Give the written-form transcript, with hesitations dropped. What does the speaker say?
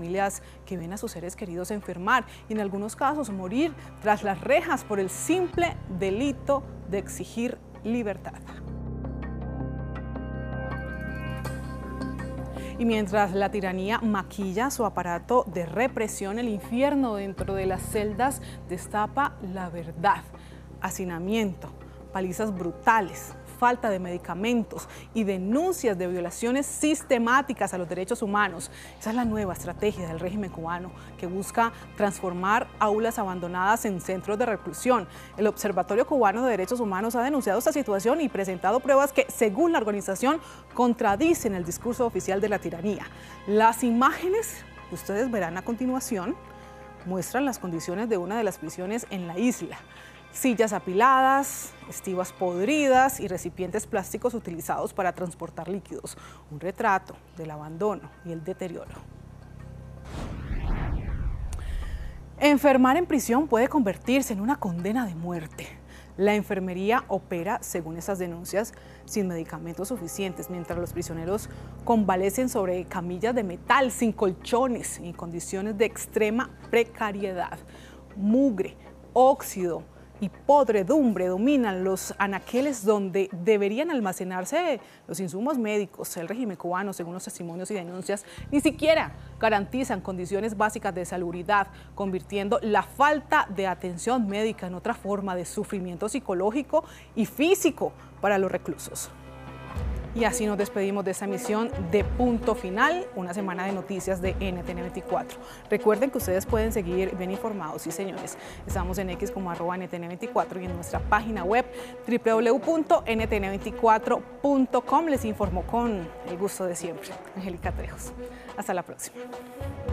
familias que ven a sus seres queridos enfermar y en algunos casos morir tras las rejas por el simple delito de exigir libertad. Y mientras la tiranía maquilla su aparato de represión, el infierno dentro de las celdas destapa la verdad: hacinamiento, palizas brutales, falta de medicamentos y denuncias de violaciones sistemáticas a los derechos humanos. Esa es la nueva estrategia del régimen cubano, que busca transformar aulas abandonadas en centros de reclusión. El Observatorio Cubano de Derechos Humanos ha denunciado esta situación y presentado pruebas que, según la organización, contradicen el discurso oficial de la tiranía. Las imágenes que ustedes verán a continuación muestran las condiciones de una de las prisiones en la isla: sillas apiladas, estivas podridas y recipientes plásticos utilizados para transportar líquidos. Un retrato del abandono y el deterioro. Enfermar en prisión puede convertirse en una condena de muerte. La enfermería opera, según esas denuncias, sin medicamentos suficientes, mientras los prisioneros convalecen sobre camillas de metal, sin colchones y en condiciones de extrema precariedad. Mugre, óxido y podredumbre dominan los anaqueles donde deberían almacenarse los insumos médicos. El régimen cubano, según los testimonios y denuncias, ni siquiera garantizan condiciones básicas de salubridad, convirtiendo la falta de atención médica en otra forma de sufrimiento psicológico y físico para los reclusos. Y así nos despedimos de esta emisión de Punto Final, una semana de noticias de NTN 24. Recuerden que ustedes pueden seguir bien informados, sí señores. Estamos en X como @NTN24 y en nuestra página web www.ntn24.com. Les informó con el gusto de siempre Angélica Trejos. Hasta la próxima.